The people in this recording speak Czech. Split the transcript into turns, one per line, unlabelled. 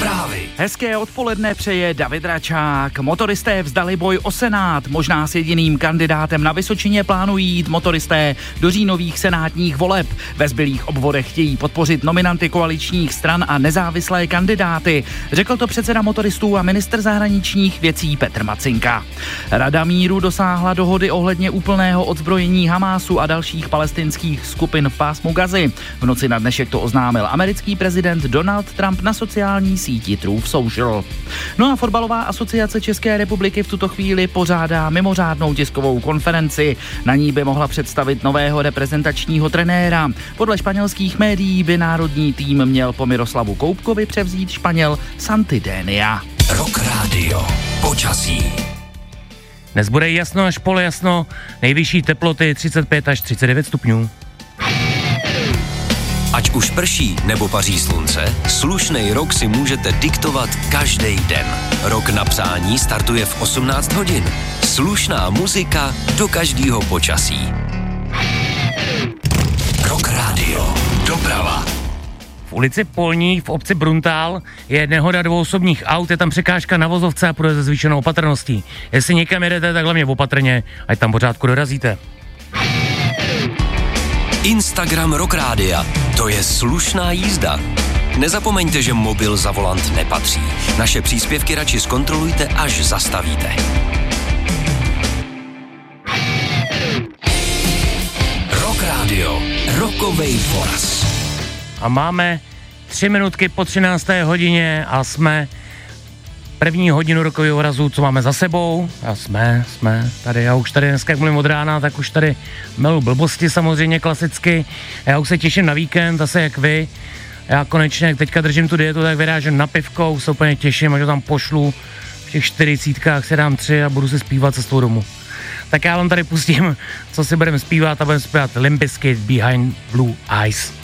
Zprávy.
Hezké odpoledne přeje David Račák. Motoristé vzdali boj o Senát. Možná s jediným kandidátem na Vysočině plánují jít motoristé do říjnových senátních voleb. Ve zbylých obvodech chtějí podpořit nominanty koaličních stran a nezávislé kandidáty. Řekl to předseda motoristů a ministr zahraničních věcí Petr Macinka. Rada míru dosáhla dohody ohledně úplného odzbrojení Hamásu a dalších palestinských skupin v pásmu Gazy. V noci na dnešek to oznámil americký prezident Donald Trump na sociální síti Truth Social. No a fotbalová asociace České republiky v tuto chvíli pořádá mimořádnou tiskovou konferenci. Na ní by mohla představit nového reprezentačního trenéra. Podle španělských médií by národní tým měl po Miroslavu Koupkovi převzít Španěl Santidénia.
Rock Radio. Počasí.
Dnes bude jasno až polojasno, nejvyšší teploty 35 až 39 stupňů.
Ať už prší nebo paří slunce, slušnej rok si můžete diktovat každý den. Rok na přání startuje v 18 hodin. Slušná muzika do každého počasí. Rock Radio. Doprava.
V ulici Polní v obci Bruntál je nehoda dvouosobních aut, je tam překážka na vozovce a půjde se zvýšenou opatrností. Jestli někam jedete, tak hlavně opatrně, ať tam pořádku dorazíte.
Instagram Rock Rádia. To je slušná jízda. Nezapomeňte, že mobil za volant nepatří. Naše příspěvky radši zkontrolujte, až zastavíte. Rock Radio. Rokovej voraz.
A máme 3 minutky po 13. hodině a jsme první hodinu rokového vorazu, co máme za sebou. A jsme tady, já už tady dneska, jak mluvím od rána, tak už tady melu blbosti samozřejmě klasicky. Já už se těším na víkend, zase jak vy. Já konečně, jak teďka držím tu dietu, tak vyrážím na pivko, už se úplně těším, až ho tam pošlu. V těch 40 si dám 3 a budu si zpívat cestou domů. Tak já vám tady pustím, co si budeme zpívat a budeme zpívat Limp Bizkit Behind Blue Eyes.